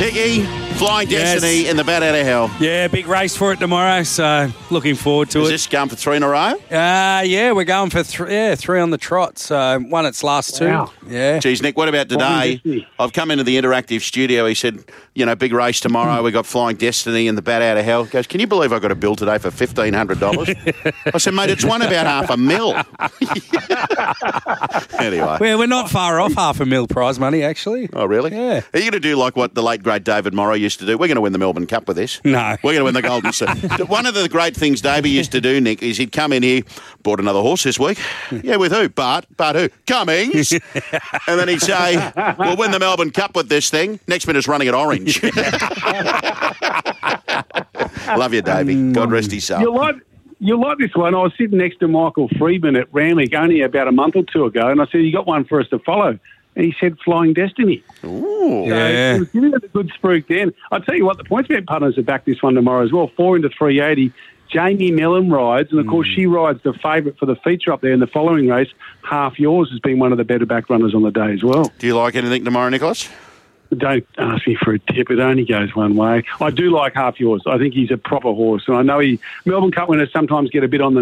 Hickey, Flying Destiny in the bat out of hell. Yeah, big race for it tomorrow, so looking forward to Is it. this going for 3 in a row? Yeah, we're going for 3 on the trot, so won its last 2. Wow. Yeah. Geez, Nick, what about today? I've come into the interactive studio. He said, big race tomorrow. We got Flying Destiny and the bat out of hell. He goes, can you believe I got a bill today for $1,500? I said, mate, it's won about $500,000. Anyway. Well, we're not far off $500,000 prize money, actually. Oh, really? Yeah. Are you going to do like what the late, great David Morrow used to do? We're going to win the Melbourne Cup with this. No. We're going to win the Golden Sea. One of the great things Davey used to do, Nick, is he'd come in here, bought another horse this week. Yeah, with who? Bart who? Cummings. And then he'd say, we'll win the Melbourne Cup with this thing. Next minute's running at Orange. Love you, Davey. God rest his soul. You'll like this one. I was sitting next to Michael Friedman at Randwick only about a month or two ago, and I said, you got one for us to follow? And he said, Flying Destiny. Ooh. So Yeah. he was giving it a good spruik then. I'll tell you what, the PointsBet punters are back this one tomorrow as well. 4 into 380. Jamie Mellon rides, and of course she rides the favourite for the feature up there in the following race. Half Yours has been one of the better back runners on the day as well. Do you like anything tomorrow, Nicholas? Don't ask me for a tip. It only goes one way. I do like Half Yours. I think he's a proper horse, and I know Melbourne Cup winners sometimes get a bit on the